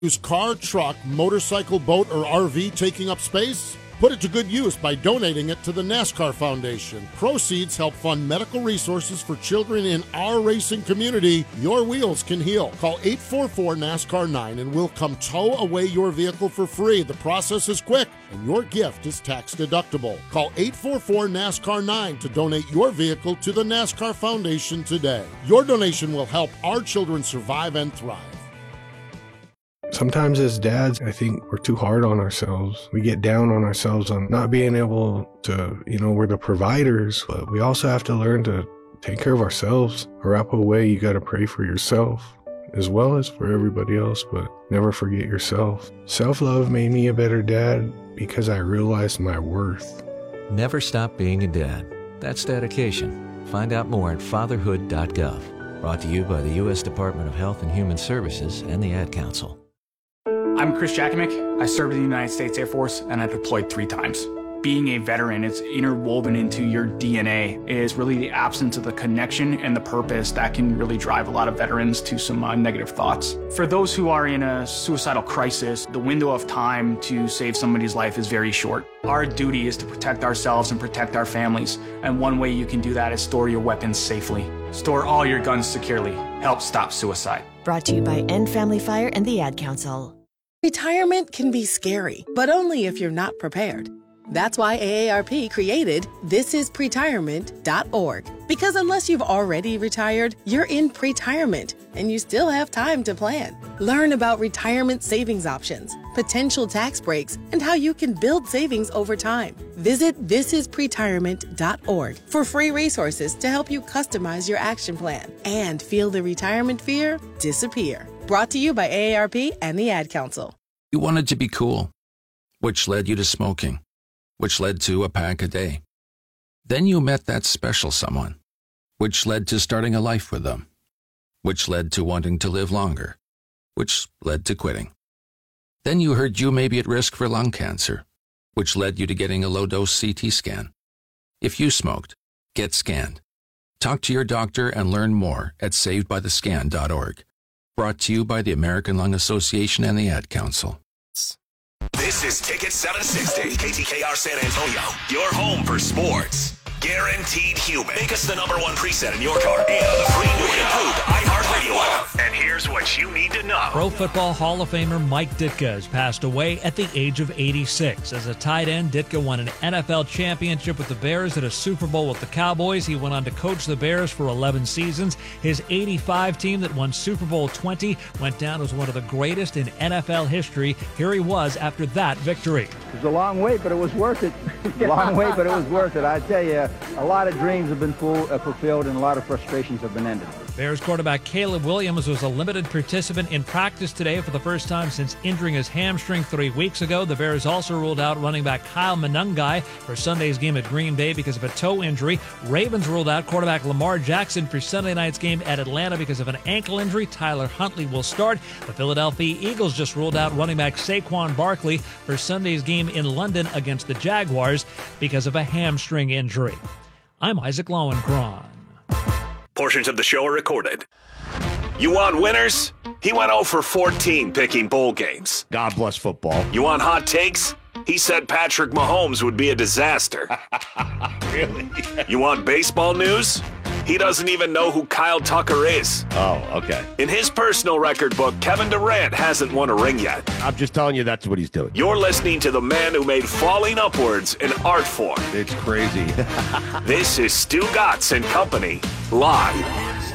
Use car, truck, motorcycle, boat, or RV taking up space? Put it to good use by donating it to the NASCAR Foundation. Proceeds help fund medical resources for children in our racing community. Your wheels can heal. Call 844-NASCAR-9 and we'll come tow away your vehicle for free. The process is quick and your gift is tax deductible. Call 844-NASCAR-9 to donate your vehicle to the NASCAR Foundation today. Your donation will help our children survive and thrive. Sometimes as dads, I think we're too hard on ourselves. We get down on ourselves on not being able to, we're the providers, but we also have to learn to take care of ourselves. Arapaho way, you got to pray for yourself as well as for everybody else, but never forget yourself. Self-love made me a better dad because I realized my worth. Never stop being a dad. That's dedication. Find out more at fatherhood.gov. Brought to you by the U.S. Department of Health and Human Services and the Ad Council. I'm Chris Jakimick. I served in the United States Air Force and I deployed 3 times. Being a veteran, it's interwoven into your DNA. It is really the absence of the connection and the purpose that can really drive a lot of veterans to some negative thoughts. For those who are in a suicidal crisis, the window of time to save somebody's life is very short. Our duty is to protect ourselves and protect our families. And one way you can do that is store your weapons safely. Store all your guns securely. Help stop suicide. Brought to you by End Family Fire and the Ad Council. Retirement can be scary, but only if you're not prepared. That's why AARP created thisispretirement.org. Because unless you've already retired, you're in pretirement, and you still have time to plan. Learn about retirement savings options, potential tax breaks, and how you can build savings over time. Visit thisispretirement.org for free resources to help you customize your action plan and feel the retirement fear disappear. Brought to you by AARP and the Ad Council. You wanted to be cool, which led you to smoking, which led to a pack a day. Then you met that special someone, which led to starting a life with them, which led to wanting to live longer, which led to quitting. Then you heard you may be at risk for lung cancer, which led you to getting a low-dose CT scan. If you smoked, get scanned. Talk to your doctor and learn more at savedbythescan.org. Brought to you by the American Lung Association and the Ad Council. This is Ticket 760, KTKR San Antonio, your home for sports. Guaranteed Human. Make us the #1 preset in your car and the free new and improved iHeartRadio app. And here's what you need to know. Pro Football Hall of Famer Mike Ditka has passed away at the age of 86. As a tight end, Ditka won an NFL championship with the Bears at a Super Bowl with the Cowboys. He went on to coach the Bears for 11 seasons. His 85 team that won Super Bowl 20 went down as one of the greatest in NFL history. Here he was after that victory. It was a long wait, but it was worth it. Long wait, but it was worth it. I tell you, a lot of dreams have been fulfilled and a lot of frustrations have been ended. Bears quarterback Caleb Williams was a limited participant in practice today for the first time since injuring his hamstring 3 weeks ago. The Bears also ruled out running back Kyle Monangai for Sunday's game at Green Bay because of a toe injury. Ravens ruled out quarterback Lamar Jackson for Sunday night's game at Atlanta because of an ankle injury. Tyler Huntley will start. The Philadelphia Eagles just ruled out running back Saquon Barkley for Sunday's game in London against the Jaguars because of a hamstring injury. I'm Isaac Lowenkron. Portions of the show are recorded. You want winners? He went 0 for 14 picking bowl games. God bless football. You want hot takes? He said Patrick Mahomes would be a disaster. Really? You want baseball news? He doesn't even know who Kyle Tucker is. Oh, okay. In his personal record book, Kevin Durant hasn't won a ring yet. I'm just telling you that's what he's doing. You're listening to the man who made falling upwards an art form. It's crazy. This is Stu Gatz and Company, live.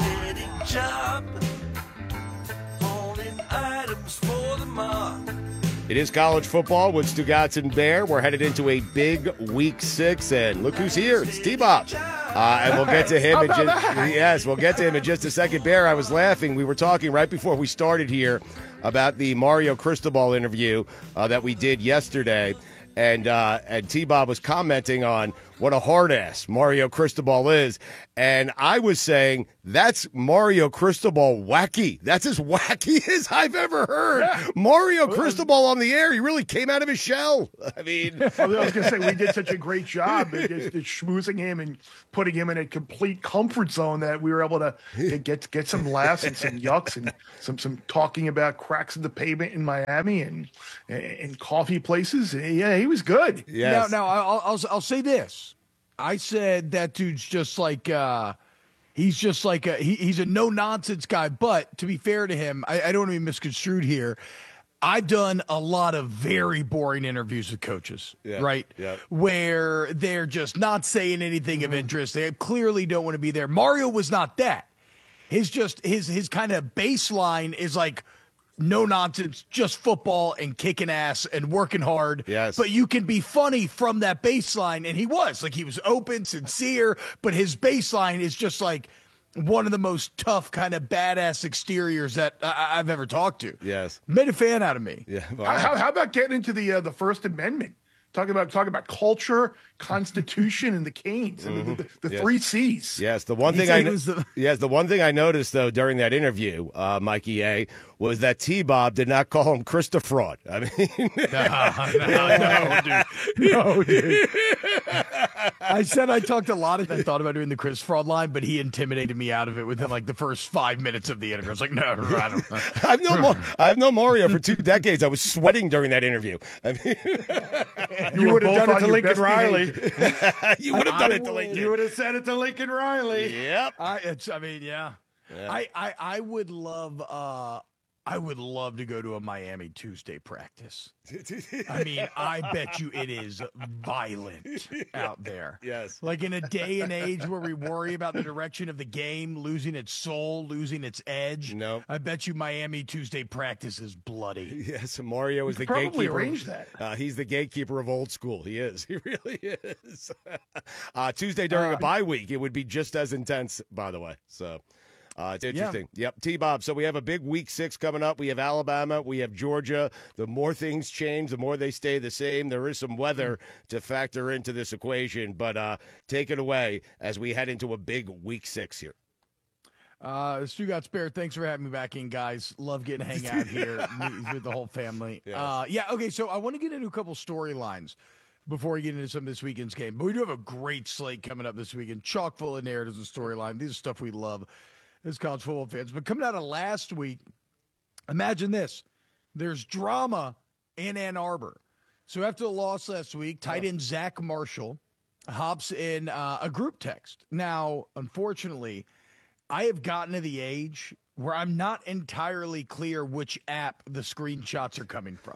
It is college football with Stu Gatz and Bear. We're headed into a big week 6, and look who's here. It's T-Bob. And we'll get to him we'll get to him in just a second. Bear, I was laughing. We were talking right before we started here about the Mario Cristobal interview that we did yesterday, and T-Bob was commenting on what a hard ass Mario Cristobal is. And I was saying that's Mario Cristobal wacky. That's as wacky as I've ever heard. Yeah. Mario Cristobal on the air. He really came out of his shell. I mean, I was going to say, we did such a great job at schmoozing him and putting him in a complete comfort zone that we were able to get some laughs and some yucks and some talking about cracks in the pavement in Miami and coffee places. Yeah, he was good. Yes. Now I'll say this. I said that dude's just like he's just like he's a no nonsense guy. But to be fair to him, I don't want to be misconstrued here. I've done a lot of very boring interviews with coaches, right? Yeah. Where they're just not saying anything of interest. They clearly don't want to be there. Mario was not that. His kind of baseline is like no nonsense, just football and kicking ass and working hard. Yes. But you can be funny from that baseline. And he was open, sincere, but his baseline is just like one of the most tough kind of badass exteriors that I've ever talked to. Yes. Made a fan out of me. Yeah. Wow. How about getting into the First Amendment? Talking about culture, Constitution, and the Canes, and the three C's. Yes, the one thing I noticed though during that interview, Mikey A, was that T-Bob did not call him Christopher. I mean, no, dude. I said I talked a lot of. I thought about doing the Chris Fraud line, but he intimidated me out of it within like the first 5 minutes of the interview. I was like, no, I don't. I've known Mario for 2 decades. I was sweating during that interview. I mean, you would have done it to Lincoln Riley. You would have done it to Lincoln. You would have said it to Lincoln Riley. Yep. Yeah. I would love. I would love to go to a Miami Tuesday practice. I mean, I bet you it is violent out there. Yes. Like in a day and age where we worry about the direction of the game, losing its soul, losing its edge. No. I bet you Miami Tuesday practice is bloody. Yes, Mario is the probably gatekeeper. Arrange that. He's the gatekeeper of old school. He is. He really is. Tuesday during a bye week, it would be just as intense, by the way. So. It's interesting. Yeah. Yep, T-Bob. So we have a big week 6 coming up. We have Alabama. We have Georgia. The more things change, the more they stay the same. There is some weather to factor into this equation, but take it away as we head into a big week 6 here. Stu Got Spare, thanks for having me back in, guys. Love getting to hang out here with the whole family. Yes. Okay, so I want to get into a couple storylines before we get into some of this weekend's game. But we do have a great slate coming up this weekend, chock full of narratives and storyline. These are stuff we love as college football fans. But coming out of last week, imagine this. There's drama in Ann Arbor. So after the loss last week, tight end Zach Marshall hops in a group text. Now, unfortunately, I have gotten to the age where I'm not entirely clear which app the screenshots are coming from.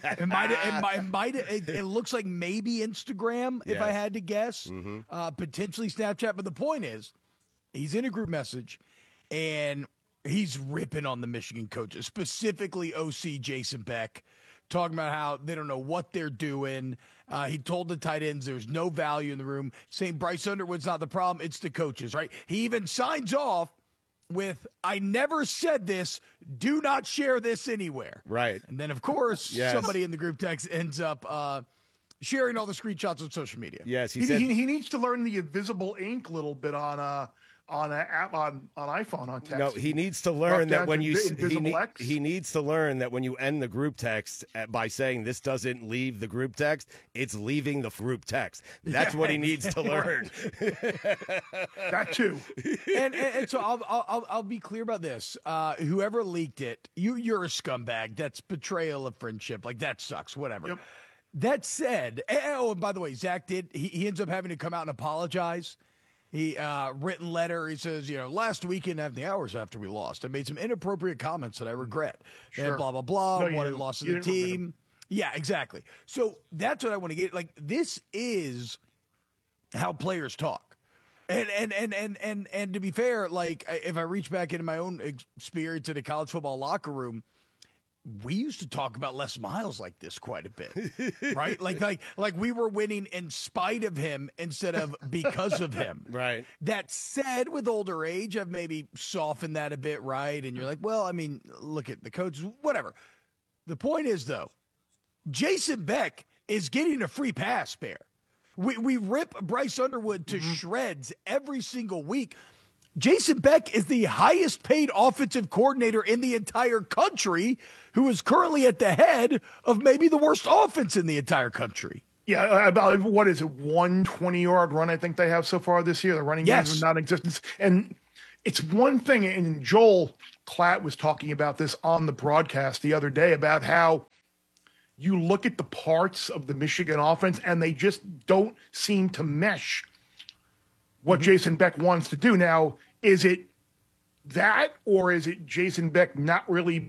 It looks like maybe Instagram, if I had to guess, potentially Snapchat. But the point is, he's in a group message, and he's ripping on the Michigan coaches, specifically OC Jason Beck, talking about how they don't know what they're doing. He told the tight ends there's no value in the room, saying Bryce Underwood's not the problem, it's the coaches, right? He even signs off with, I never said this, do not share this anywhere. Right. And then, of course, somebody in the group text ends up sharing all the screenshots on social media. Yes, he needs to learn the invisible ink a little bit on app on iPhone on text. No, he needs to learn that when you he needs to learn that when you end the group text by saying this doesn't leave the group text, it's leaving the group text. That's what he needs to learn. That too. And so I'll be clear about this. Whoever leaked it, you're a scumbag. That's betrayal of friendship. Like, that sucks. Whatever. Yep. That said, and by the way, Zach he ends up having to come out and apologize. He written letter. He says, last weekend the hours after we lost, I made some inappropriate comments that I regret. Sure. And blah, blah, blah. No, wanted loss of the team. Yeah, exactly. So that's what I want to get. Like, this is how players talk. And to be fair, like, if I reach back into my own experience in a college football locker room, we used to talk about Les Miles like this quite a bit, right? Like we were winning in spite of him instead of because of him. Right. That said, with older age, I've maybe softened that a bit, right? And you're like, well, I mean, look at the coach, whatever. The point is, though, Jason Beck is getting a free pass, Bear. We rip Bryce Underwood to shreds every single week. Jason Beck is the highest paid offensive coordinator in the entire country, who is currently at the head of maybe the worst offense in the entire country. Yeah, about, what is it, 120-yard run I think they have so far this year. The running games are non-existent. And it's one thing, and Joel Klatt was talking about this on the broadcast the other day, about how you look at the parts of the Michigan offense and they just don't seem to mesh what Jason Beck wants to do. Now, is it that, or is it Jason Beck not really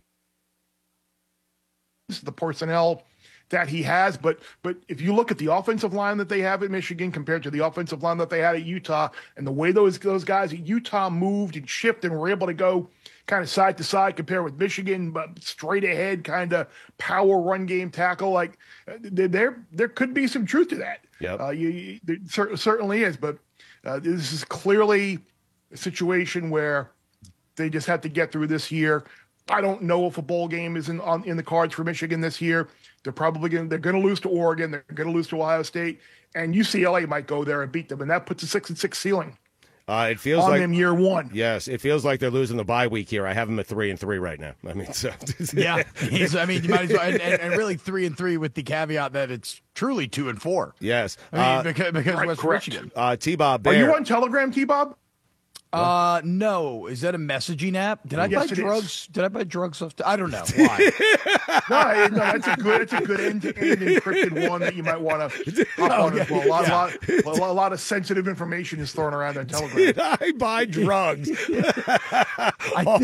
the personnel that he has? But if you look at the offensive line that they have at Michigan compared to the offensive line that they had at Utah, and the way those guys at Utah moved and shifted and were able to go kind of side to side compared with Michigan, but straight ahead kind of power run game tackle, like there could be some truth to that. There certainly is, but this is clearly a situation where they just have to get through this year. I don't know if a bowl game is in the cards for Michigan this year. They're probably going to lose to Oregon. They're going to lose to Ohio State, and UCLA might go there and beat them, and that puts a 6-6 ceiling. It feels on like them year one. Yes, it feels like they're losing the bye week here. I have them at 3-3 right now. I mean, so yeah. I mean, you might as well, and really 3-3 with the caveat that it's truly 2-4. Yes, I mean, because right, West correct. Michigan. T-Bob, Are you on Telegram, T-Bob? No. Is that a messaging app? Did I buy Yes, it drugs? is. Did I buy drugs off? I don't know. Why? No, that's a good end-to-end encrypted one that you might want to hop on as well. A lot of sensitive information is thrown around on Telegram. Did I buy drugs? I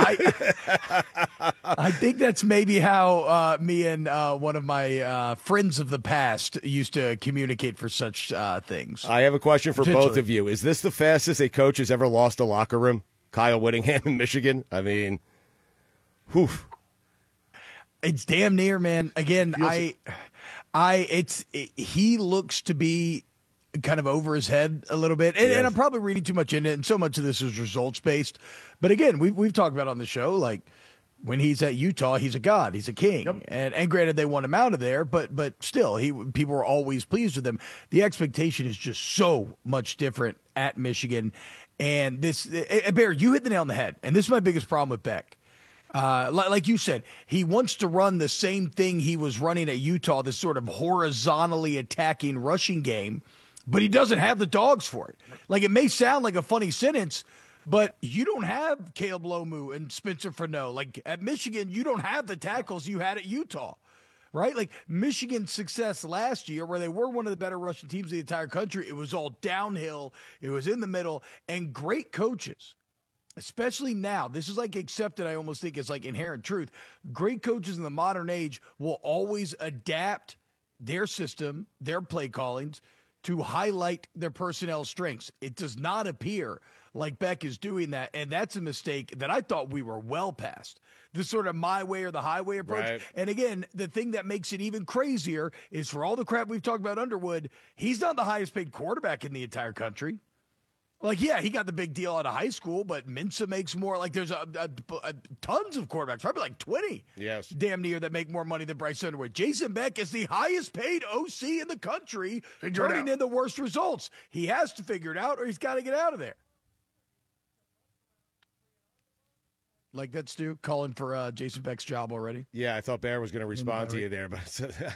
think that's maybe how me and one of my friends of the past used to communicate for such things. I have a question for both of you. Is this the fastest a coach has ever lost a locker room? Kyle Whittingham in Michigan? I mean, whew. It's damn near, man. Again, he looks to be kind of over his head a little bit, and I'm probably reading too much into it, and so much of this is results based. But again, we've talked about on the show, like when he's at Utah, he's a god, he's a king, and granted they want him out of there, but still, people were always pleased with him. The expectation is just so much different at Michigan, and this Bear, you hit the nail on the head, and this is my biggest problem with Beck. Like you said, he wants to run the same thing he was running at Utah, this sort of horizontally attacking rushing game, but he doesn't have the dogs for it. Like, it may sound like a funny sentence, but you don't have Caleb Lomu and Spencer Furneaux. Like, at Michigan, you don't have the tackles you had at Utah, right? Like, Michigan's success last year, where they were one of the better rushing teams in the entire country, it was all downhill, it was in the middle, and great coaches. Especially now, this is like accepted, I almost think it's like inherent truth. Great coaches in the modern age will always adapt their system, their play callings, to highlight their personnel strengths. It does not appear like Beck is doing that, and that's a mistake that I thought we were well past. This sort of my way or the highway approach. Right. And again, the thing that makes it even crazier is, for all the crap we've talked about Underwood, he's not the highest paid quarterback in the entire country. Like, yeah, he got the big deal out of high school, but Mensa makes more. Like, there's tons of quarterbacks, probably like 20, damn near, that make more money than Bryce Underwood. Jason Beck is the highest paid OC in the country, turning in the worst results. He has to figure it out, or he's got to get out of there. Like that, Stu, calling for Jason Beck's job already? Yeah, I thought Bear was going to respond to you there, but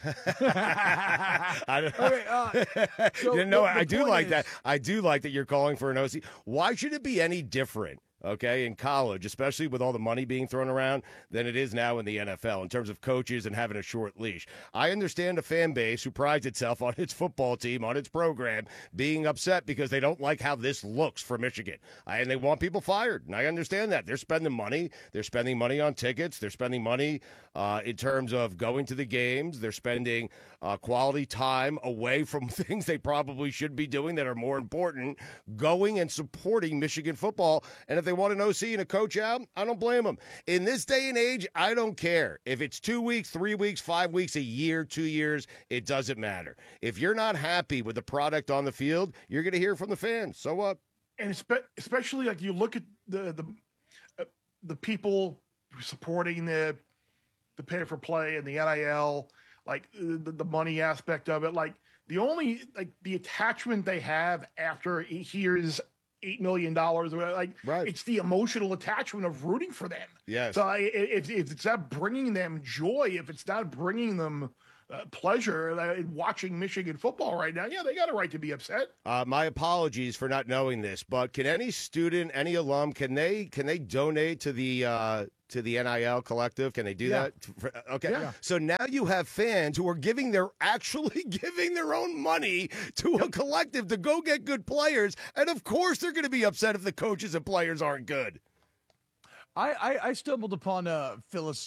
I don't know. I do like that. I do like that you're calling for an OC. Why should it be any different? Okay, in college, especially with all the money being thrown around, than it is now in the NFL in terms of coaches and having a short leash. I understand a fan base who prides itself on its football team, on its program, being upset because they don't like how this looks for Michigan. And they want people fired, and I understand that. They're spending money. They're spending money on tickets. They're spending money in terms of going to the games. They're spending quality time away from things they probably should be doing that are more important, going and supporting Michigan football. And if they want an OC and a coach out, I don't blame them. In this day and age, I don't care. If it's 2 weeks, 3 weeks, 5 weeks, a year, 2 years, it doesn't matter. If you're not happy with the product on the field, you're going to hear from the fans. So what? And especially, like, you look at the people supporting the pay for play and the NIL, like the money aspect of it. Like, the only the attachment they have after he hears $8 million, it's the emotional attachment of rooting for them. Yes. So if it's not bringing them joy, if it's not bringing them pleasure in watching Michigan football right now, yeah, they got a right to be upset. My apologies for not knowing this, but can any student, any alum, can they donate to the NIL collective? Can they do that? Okay. Yeah. So now you have fans who are actually giving their own money to a collective to go get good players. And of course they're going to be upset if the coaches and players aren't good. I stumbled upon maybe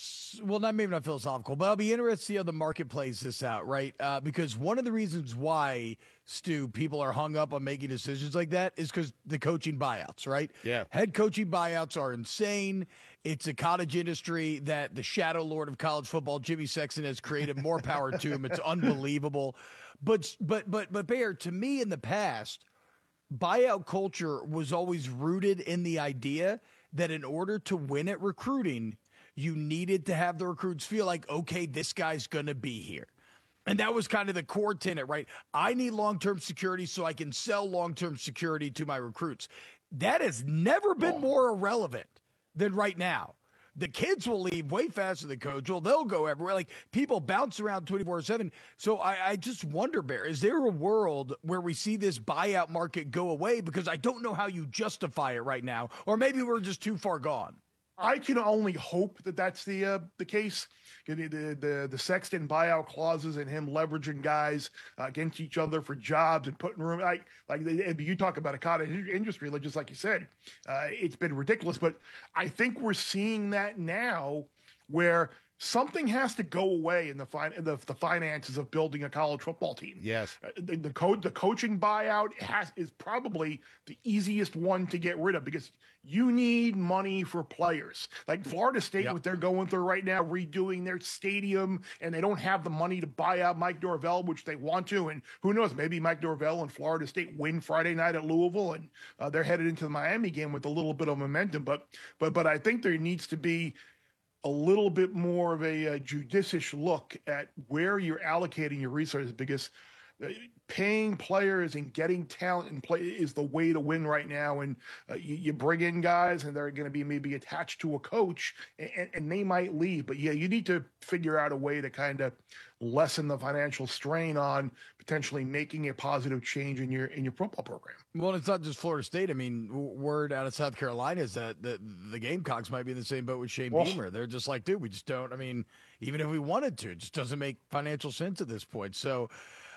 not philosophical, but I'll be interested to see how the market plays this out, right? Because one of the reasons why, Stu, people are hung up on making decisions like that is because the coaching buyouts, right? Yeah. Head coaching buyouts are insane. It's a cottage industry that the shadow lord of college football, Jimmy Sexton, has created. More power to him. It's unbelievable. But Bear, to me in the past, buyout culture was always rooted in the idea that in order to win at recruiting, you needed to have the recruits feel like, okay, this guy's going to be here. And that was kind of the core tenet, right? I need long-term security so I can sell long-term security to my recruits. That has never been more irrelevant than right now. The kids will leave way faster than coach. Well, they'll go everywhere. Like, people bounce around 24/7. So I just wonder, Bear, is there a world where we see this buyout market go away? Because I don't know how you justify it right now. Or maybe we're just too far gone. I can only hope that that's the case. The Sexton buyout clauses and him leveraging guys against each other for jobs and putting room you talk about a cottage industry, just like you said, it's been ridiculous. But I think we're seeing that now, where something has to go away in the finances of building a college football team. Yes, the coaching buyout is probably the easiest one to get rid of, because you need money for players. Like Florida State, what they're going through right now, redoing their stadium, and they don't have the money to buy out Mike Norvell, which they want to. And who knows, maybe Mike Norvell and Florida State win Friday night at Louisville, and they're headed into the Miami game with a little bit of momentum. But I think there needs to be a little bit more of a judicious look at where you're allocating your resources, because paying players and getting talent and play is the way to win right now. And you bring in guys and they're going to be maybe attached to a coach, and they might leave. But yeah, you need to figure out a way to kind of lessen the financial strain on potentially making a positive change in your football program. Well, it's not just Florida State. I mean, word out of South Carolina is that the Gamecocks might be in the same boat with Shane Beamer. They're just like, dude, we just don't. I mean, even if we wanted to, it just doesn't make financial sense at this point. So,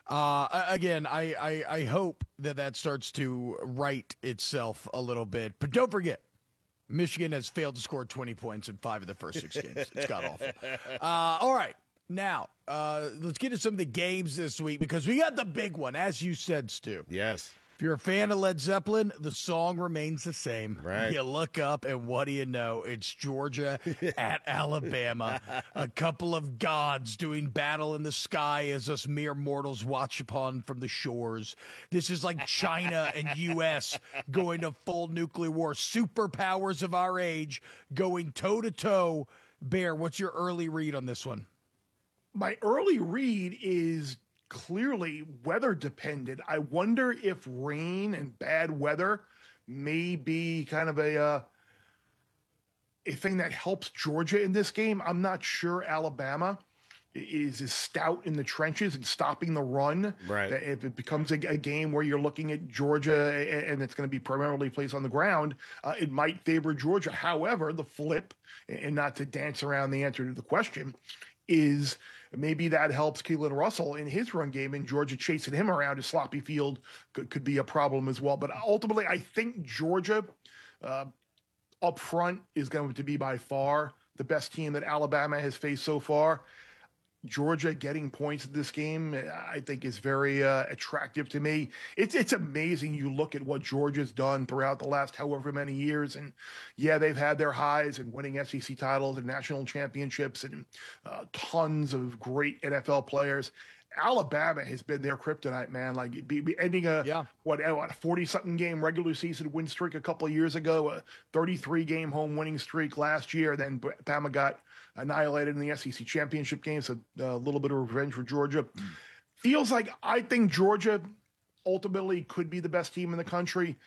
again, I hope that starts to right itself a little bit. But don't forget, Michigan has failed to score 20 points in 5 of the first 6 games. It's got awful. All right. Now, let's get to some of the games this week, because we got the big one, as you said, Stu. Yes. If you're a fan of Led Zeppelin, the song remains the same. Right. You look up, and what do you know? It's Georgia at Alabama. A couple of gods doing battle in the sky as us mere mortals watch upon from the shores. This is like China and U.S. going to full nuclear war. Superpowers of our age going toe-to-toe. Bear, what's your early read on this one? My early read is clearly weather dependent. I wonder if rain and bad weather may be kind of a thing that helps Georgia in this game. I'm not sure Alabama is as stout in the trenches and stopping the run. Right. That if it becomes a game where you're looking at Georgia and it's going to be primarily placed on the ground, it might favor Georgia. However, the flip, and not to dance around the answer to the question, is maybe that helps Keelan Russell in his run game, and Georgia chasing him around a sloppy field could be a problem as well. But ultimately, I think Georgia up front is going to be by far the best team that Alabama has faced so far. Georgia getting points in this game, I think, is very attractive to me. It's amazing. You look at what Georgia's done throughout the last however many years, and yeah, they've had their highs and winning SEC titles and national championships and tons of great NFL players. Alabama has been their kryptonite, man. Like be ending a 40-something game regular season win streak a couple of years ago, a 33-game home winning streak last year. Then Bama got annihilated in the SEC championship game, so a little bit of revenge for Georgia. feels like I think Georgia ultimately could be the best team in the country.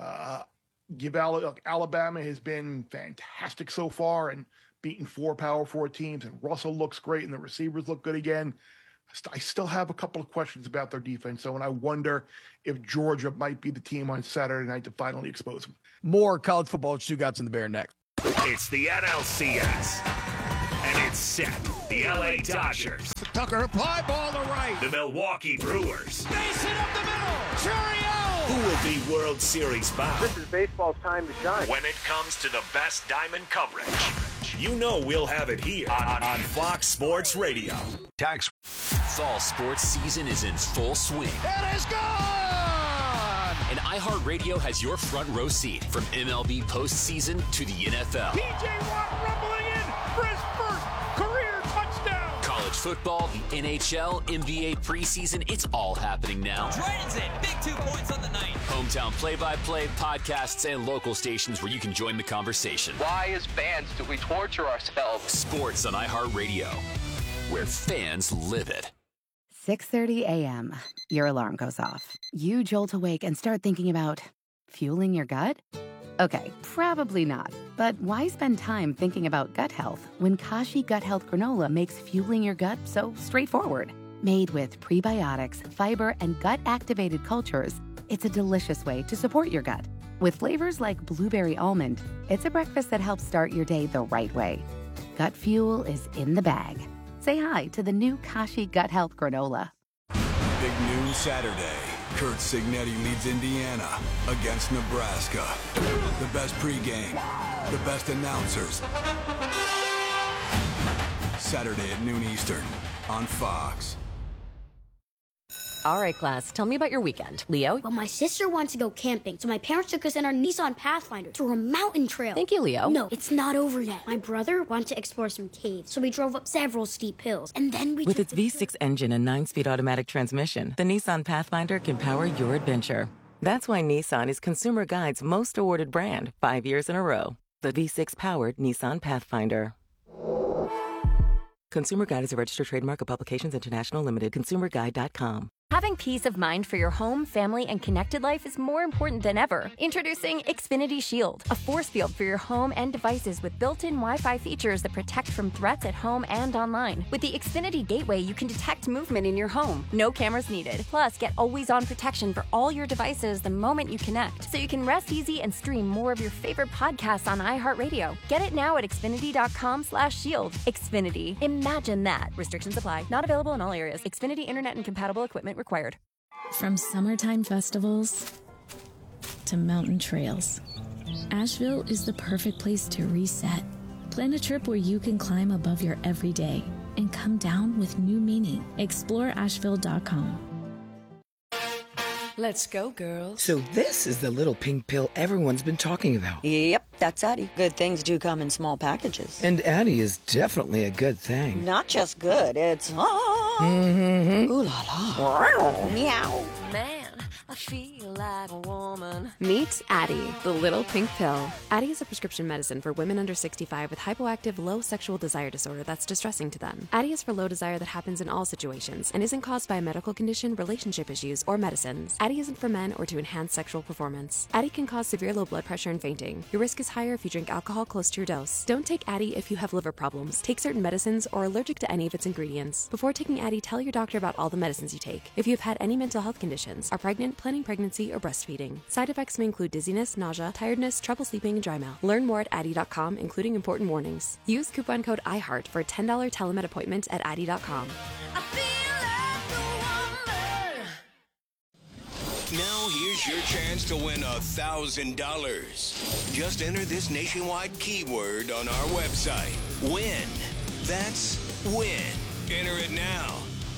Alabama has been fantastic so far and beaten 4 Power 4 teams, and Russell looks great and the receivers look good again. I still have a couple of questions about their defense, though, and I wonder if Georgia might be the team on Saturday night to finally expose them. More college football Stugotz in the Bear next. It's the NLCS, and it's set. The LA Dodgers. Tucker, fly ball to right. The Milwaukee Brewers. Mason up the middle. Churiel. Who will be World Series bound? This is baseball's time to shine. When it comes to the best diamond coverage, you know we'll have it here on Fox Sports Radio. Fall sports season is in full swing. It is gone! And iHeartRadio has your front row seat from MLB postseason to the NFL. P.J. Watt rumbling in for his first career touchdown. College football, the NHL, NBA preseason, it's all happening now. Dragons in, big 2 points on the night. Hometown play-by-play, podcasts, and local stations where you can join the conversation. Why, as fans, do we torture ourselves? Sports on iHeartRadio, where fans live it. 6:30 a.m. Your alarm goes off. You jolt awake and start thinking about fueling your gut? Okay, probably not. But why spend time thinking about gut health when Kashi Gut Health Granola makes fueling your gut so straightforward? Made with prebiotics, fiber, and gut-activated cultures, it's a delicious way to support your gut. With flavors like blueberry almond, it's a breakfast that helps start your day the right way. Gut fuel is in the bag. Say hi to the new Kashi Gut Health Granola. Big news Saturday. Kurt Signetti leads Indiana against Nebraska. The best pregame, the best announcers. Saturday at noon Eastern on Fox. All right, class, tell me about your weekend. Leo? Well, my sister wants to go camping, so my parents took us in our Nissan Pathfinder through a mountain trail. Thank you, Leo. No, it's not over yet. My brother wanted to explore some caves, so we drove up several steep hills, and then we With its V6 engine and 9-speed automatic transmission, the Nissan Pathfinder can power your adventure. That's why Nissan is Consumer Guide's most awarded brand 5 years in a row. The V6-powered Nissan Pathfinder. Consumer Guide is a registered trademark of Publications International Limited. ConsumerGuide.com. Having peace of mind for your home, family, and connected life is more important than ever. Introducing Xfinity Shield, a force field for your home and devices with built-in Wi-Fi features that protect from threats at home and online. With the Xfinity Gateway, you can detect movement in your home. No cameras needed. Plus, get always-on protection for all your devices the moment you connect, so you can rest easy and stream more of your favorite podcasts on iHeartRadio. Get it now at Xfinity.com/shield. Xfinity. Imagine that. Restrictions apply. Not available in all areas. Xfinity Internet and compatible equipment required. From summertime festivals to mountain trails, Asheville is the perfect place to reset. Plan a trip where you can climb above your everyday and come down with new meaning. Explore Asheville.com. Let's go, girls. So this is the little pink pill everyone's been talking about. Yep, that's Addie. Good things do come in small packages. And Addie is definitely a good thing. Not just good, it's... Mm-hmm. Ooh la la. Meow. Man, I feel like a woman. Meet Addie, the little pink pill. Addie is a prescription medicine for women under 65 with hypoactive low sexual desire disorder that's distressing to them. Addie is for low desire that happens in all situations and isn't caused by a medical condition, relationship issues, or medicines. Addie isn't for men or to enhance sexual performance. Addie can cause severe low blood pressure and fainting. Your risk is higher if you drink alcohol close to your dose. Don't take Addie if you have liver problems, take certain medicines, or are allergic to any of its ingredients. Before taking Addie, tell your doctor about all the medicines you take. If you have had any mental health conditions, are pregnant, planning pregnancy, or breastfeeding. Side effects may include dizziness, nausea, tiredness, trouble sleeping, and dry mouth. Learn more at Addie.com, including important warnings. Use coupon code IHEART for a $10 telemed appointment at Addie.com. Now here's your chance to win $1,000. Just enter this nationwide keyword on our website. Win. That's win. Enter it now.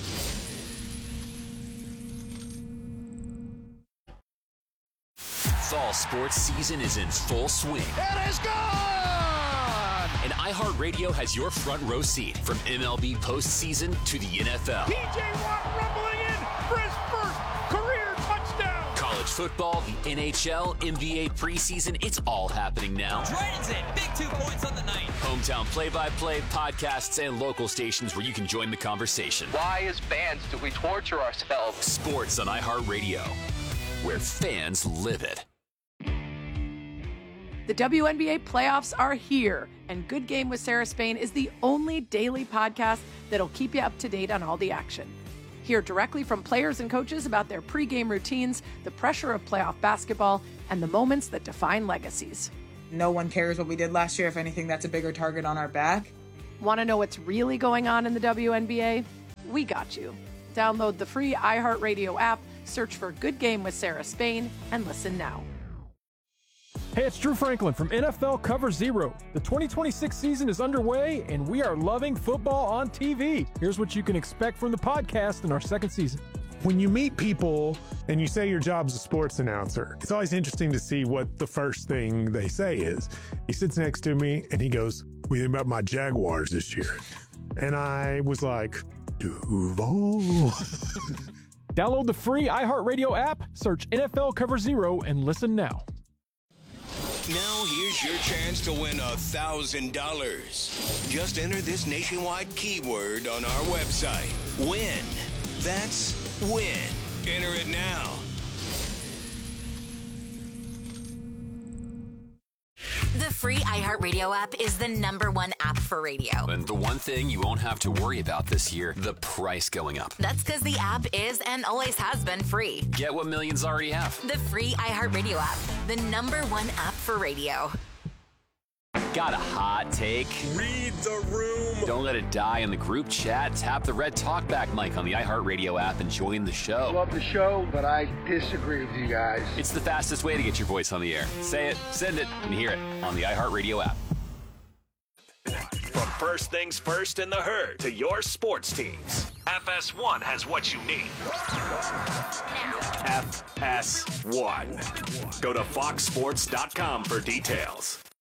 Fall sports season is in full swing. It is gone! And iHeartRadio has your front row seat from MLB postseason to the NFL. P.J. Watt rumbling in for his first career touchdown. College football, the NHL, NBA preseason, it's all happening now. Dragons in, big 2 points on the night. Hometown play-by-play, podcasts, and local stations where you can join the conversation. Why, as fans, do we torture ourselves? Sports on iHeartRadio, where fans live it. The WNBA playoffs are here, and Good Game with Sarah Spain is the only daily podcast that'll keep you up to date on all the action. Hear directly from players and coaches about their pregame routines, the pressure of playoff basketball, and the moments that define legacies. No one cares what we did last year. If anything, that's a bigger target on our back. Want to know what's really going on in the WNBA? We got you. Download the free iHeartRadio app, search for Good Game with Sarah Spain, and listen now. Hey, it's Drew Franklin from NFL Cover Zero. The 2026 season is underway, and we are loving football on TV. Here's what you can expect from the podcast in our second season. When you meet people and you say your job's a sports announcer, it's always interesting to see what the first thing they say is. He sits next to me and he goes, "We think about my Jaguars this year." And I was like, Duval. Download the free iHeartRadio app, search NFL Cover Zero, and listen now. Now here's your chance to win $1,000. Just enter this nationwide keyword on our website. Win. That's win. Enter it now. The free iHeartRadio app is the #1 app for radio. And the one thing you won't have to worry about this year, the price going up. That's because the app is and always has been free. Get what millions already have. The free iHeartRadio app, the #1 app for radio. Got a hot take? Read the room. Don't let it die in the group chat. Tap the red talkback mic on the iHeartRadio app and join the show. Love the show, but I disagree with you guys. It's the fastest way to get your voice on the air. Say it, send it, and hear it on the iHeartRadio app. From first things first in the herd to your sports teams, FS1 has what you need. FS1. Go to foxsports.com for details.